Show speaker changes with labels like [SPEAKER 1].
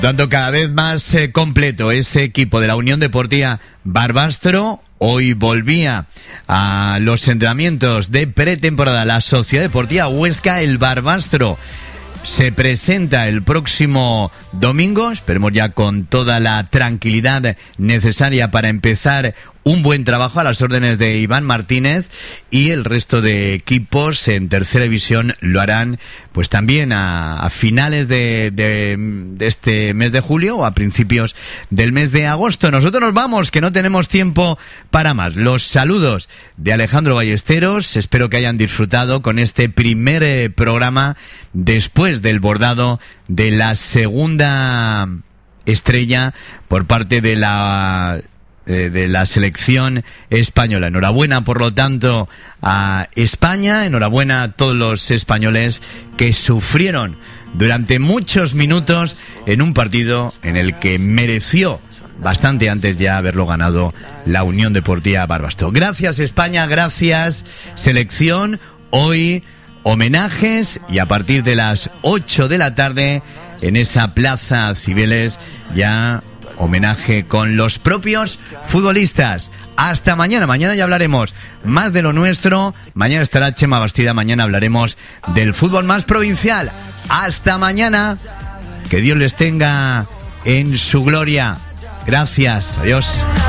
[SPEAKER 1] Dando cada vez más completo ese equipo de la Unión Deportiva Barbastro. Hoy volvía a los entrenamientos de pretemporada la Sociedad Deportiva Huesca. El Barbastro se presenta el próximo domingo, esperemos ya con toda la tranquilidad necesaria para empezar un buen trabajo a las órdenes de Iván Martínez, y el resto de equipos en tercera división lo harán pues también a finales de este mes de julio o a principios del mes de agosto. Nosotros nos vamos, que no tenemos tiempo para más. Los saludos de Alejandro Ballesteros, espero que hayan disfrutado con este primer programa después del bordado de la segunda estrella por parte de la selección española. Enhorabuena, por lo tanto, a España, enhorabuena a todos los españoles que sufrieron durante muchos minutos en un partido en el que mereció bastante antes ya haberlo ganado la Unión Deportiva Barbastro. Gracias España, gracias selección. Hoy homenajes, y a partir de las 8 de la tarde en esa Plaza Cibeles ya homenaje con los propios futbolistas. Hasta mañana. Mañana ya hablaremos más de lo nuestro. Mañana estará Chema Bastida. Mañana hablaremos del fútbol más provincial. Hasta mañana. Que Dios les tenga en su gloria. Gracias. Adiós.